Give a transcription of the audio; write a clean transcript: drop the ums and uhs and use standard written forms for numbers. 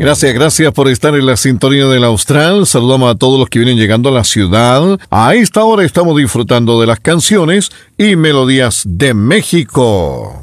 Gracias por estar en la sintonía del Austral. Saludamos a todos los que vienen llegando a la ciudad. A esta hora estamos disfrutando de las canciones y melodías de México.